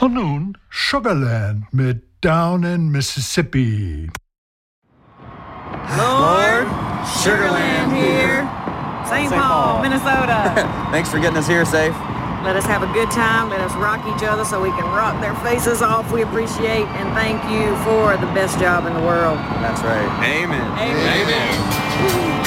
Hanun Sugarland mit Down in Mississippi. Lord, Sugarland here. St. Paul, Minnesota. Thanks for getting us here safe. Let us have a good time. Let us rock each other so we can rock their faces off. We appreciate and thank you for the best job in the world. That's right. Amen. Amen. Amen.